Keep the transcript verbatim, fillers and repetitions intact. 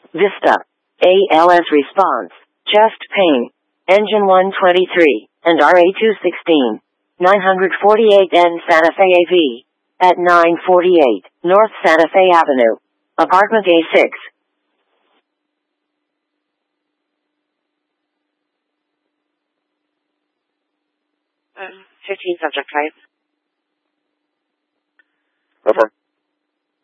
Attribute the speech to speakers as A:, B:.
A: Vista. A L S response. Chest pain. Engine one twenty-three. And R A two sixteen. nine forty-eight N Santa Fe A V. At nine forty-eight North Santa Fe Avenue. Apartment A six.
B: Um, fifteen subject type.
C: Affirm.